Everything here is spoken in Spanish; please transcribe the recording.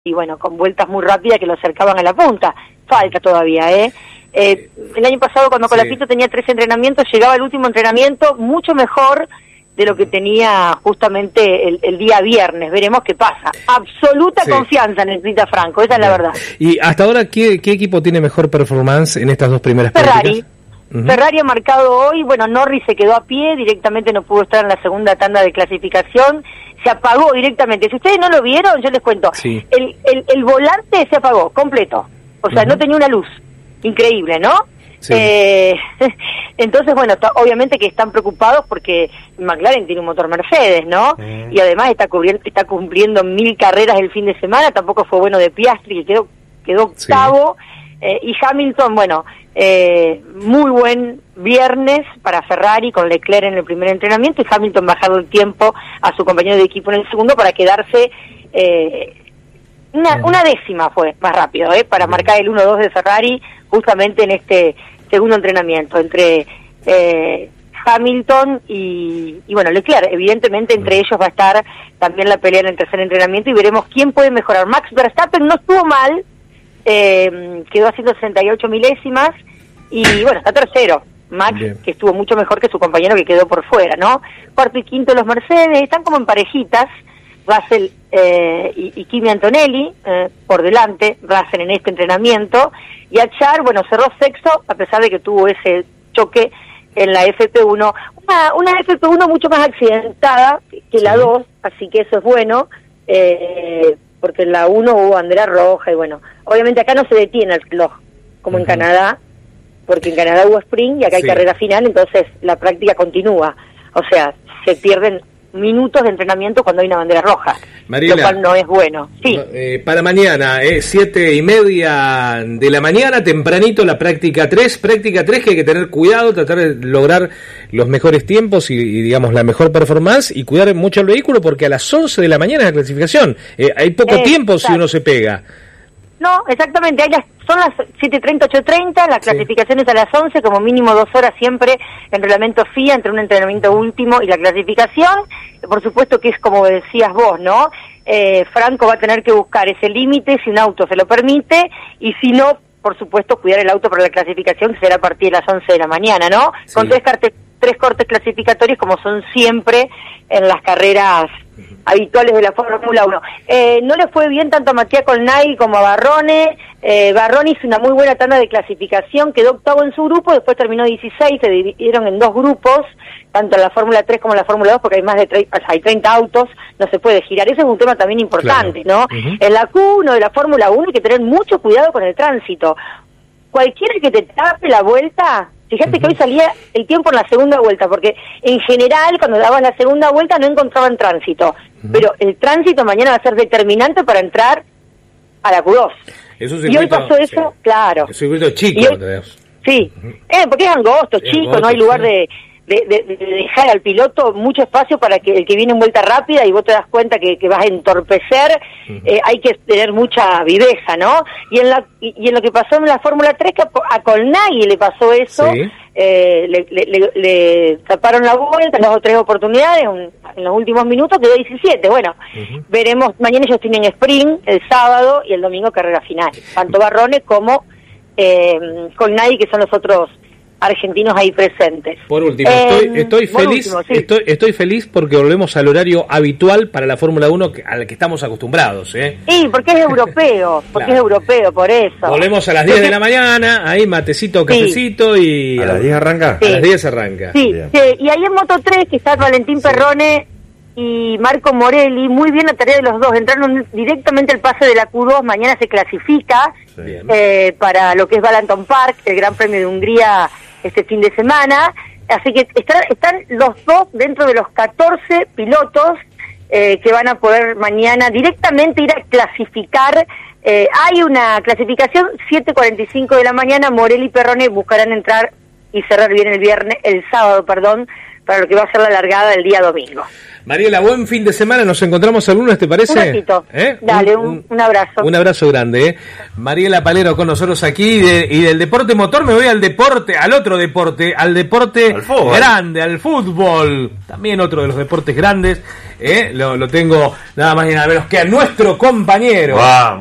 y bueno, con vueltas muy rápidas que lo acercaban a la punta. Falta todavía, el año pasado cuando Colapinto tenía 3 entrenamientos, llegaba el último entrenamiento mucho mejor de lo que tenía justamente el día viernes. Veremos qué pasa. Absoluta confianza necesita Franco, esa es la verdad. Y hasta ahora, ¿qué equipo tiene mejor performance en estas 2 primeras Ferrari. prácticas? Ferrari ha marcado hoy, bueno, Norris se quedó a pie, directamente no pudo estar en la segunda tanda de clasificación, se apagó directamente. Si ustedes no lo vieron, yo les cuento, el volante se apagó completo, o sea, no tenía una luz, increíble, ¿no? Sí. Entonces, bueno, obviamente que están preocupados porque McLaren tiene un motor Mercedes, ¿no? Y además está cumpliendo 1000 carreras el fin de semana, tampoco fue bueno de Piastri, que quedó octavo, y Hamilton, bueno, muy buen viernes para Ferrari con Leclerc en el primer entrenamiento y Hamilton bajado el tiempo a su compañero de equipo en el segundo para quedarse una décima fue más rápido, para marcar el 1-2 de Ferrari justamente en este segundo entrenamiento entre Hamilton y bueno, Leclerc. Evidentemente entre ellos va a estar también la pelea en el tercer entrenamiento y veremos quién puede mejorar. Max Verstappen no estuvo mal, quedó a 168 milésimas y bueno, está tercero. Max, que estuvo mucho mejor que su compañero que quedó por fuera, ¿no? Cuarto y quinto los Mercedes, están como en parejitas, Russell y Kimi Antonelli por delante, Russell en este entrenamiento, y Achar, bueno, cerró sexto, a pesar de que tuvo ese choque en la FP1, una FP1 mucho más accidentada que la 2, así que eso es bueno, porque en la 1 hubo bandera roja, y bueno, obviamente acá no se detiene el reloj, como en Canadá, porque en Canadá hubo sprint y acá hay carrera final, entonces la práctica continúa, o sea, se pierden minutos de entrenamiento cuando hay una bandera roja, Mariela, lo cual no es bueno. Sí. Para mañana, 7:30 de la mañana, tempranito la práctica 3 que hay que tener cuidado, tratar de lograr los mejores tiempos y digamos la mejor performance y cuidar mucho el vehículo porque a las 11 de la mañana es la clasificación, hay poco tiempo si uno se pega. No, exactamente, son las 7:30, 8:30, la clasificación es a las 11, como mínimo 2 horas siempre en reglamento FIA, entre un entrenamiento último y la clasificación. Por supuesto que es como decías vos, ¿no? Franco va a tener que buscar ese límite si un auto se lo permite, y si no, por supuesto, cuidar el auto para la clasificación, que será a partir de las 11 de la mañana, ¿no? Sí. Con 3 cortes clasificatorios, como son siempre en las carreras habituales de la Fórmula 1. No le fue bien tanto a Mattia Colnaghi como a Barrone. Barrone hizo una muy buena tanda de clasificación, quedó octavo en su grupo, después terminó 16, se dividieron en 2 grupos, tanto en la Fórmula 3 como en la Fórmula 2, porque hay más de hay 30 autos, no se puede girar. Ese es un tema también importante, ¿no? En la Q1 de la Fórmula 1 hay que tener mucho cuidado con el tránsito. Cualquiera que te tape la vuelta, fíjate que hoy salía el tiempo en la segunda vuelta, porque en general cuando dabas la segunda vuelta no encontraban tránsito, pero el tránsito mañana va a ser determinante para entrar a la Q2. Y hoy pasó eso, claro. Es un circuito chico, sí, porque es angosto, chico, no hay lugar de dejar al piloto mucho espacio para que el que viene en vuelta rápida y vos te das cuenta que vas a entorpecer, hay que tener mucha viveza, ¿no? Y en lo que pasó en la Fórmula 3, que a Colnaghi le pasó eso, le taparon la vuelta en 2 o 3 oportunidades, en los últimos minutos quedó 17, bueno, veremos, mañana ellos tienen sprint, el sábado y el domingo carrera final, tanto Barrone como Colnaghi, que son los otros argentinos ahí presentes. Por último, estoy feliz, estoy feliz porque volvemos al horario habitual para la Fórmula 1 al que estamos acostumbrados, Sí, porque es europeo, es europeo, por eso. Volvemos a las 10 de la mañana, ahí matecito, cafecito y... ¿A las 10 arranca? A las 10 arranca. Sí, y ahí en Moto 3 que está Valentín Perrone y Marco Morelli, muy bien la tarea de los dos, entraron directamente al pase de la Q2, mañana se clasifica para lo que es Balaton Park, el Gran Premio de Hungría este fin de semana, así que están los dos dentro de los 14 pilotos que van a poder mañana directamente ir a clasificar. Hay una clasificación, 7:45 de la mañana, Morelli y Perrone buscarán entrar y cerrar bien el sábado, para lo que va a ser la largada del día domingo. Mariela, buen fin de semana, nos encontramos el lunes, ¿te parece? Un ratito. Dale, un abrazo. Un abrazo grande. Mariela Palero con nosotros aquí, y del deporte motor me voy al deporte, al otro deporte, al deporte grande, al fútbol, también otro de los deportes grandes, lo tengo nada más y nada menos que a nuestro compañero. Wow.